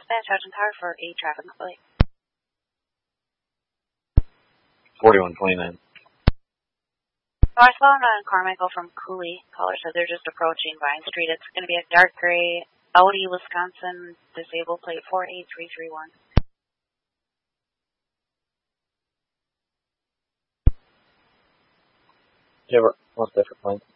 Dispatch, Hudson Tower for a traffic complaint. 4129. I was calling on Carmichael from Cooley. Caller said they're just approaching Vine Street. It's going to be a dark gray Audi, Wisconsin, disabled plate 48331. Yeah, what's different plane?